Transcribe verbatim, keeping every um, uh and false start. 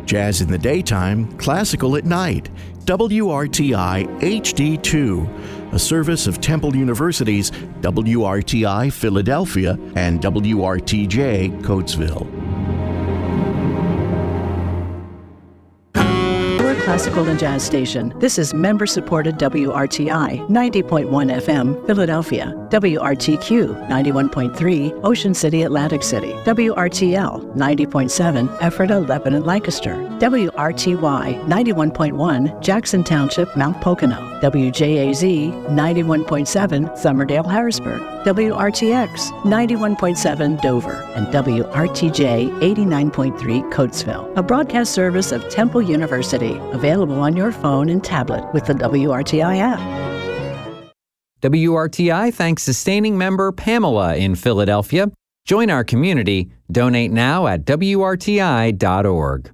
Jazz in the daytime, classical at night. W R T I H D two, a service of Temple University's W R T I Philadelphia and W R T J Coatesville. Classical and Jazz Station. This is member-supported W R T I ninety point one F M, Philadelphia. W R T Q ninety-one point three, Ocean City, Atlantic City. W R T L ninety point seven, Ephrata, Lebanon, Lancaster. W R T Y ninety-one point one, Jackson Township, Mount Pocono. W J A Z ninety-one point seven, Somerdale, Harrisburg. W R T X ninety-one point seven, Dover. And W R T J eighty-nine point three, Coatesville. A broadcast service of Temple University. Available on your phone and tablet with the W R T I app. W R T I thanks sustaining member Pamela in Philadelphia. Join our community. Donate now at W R T I dot org.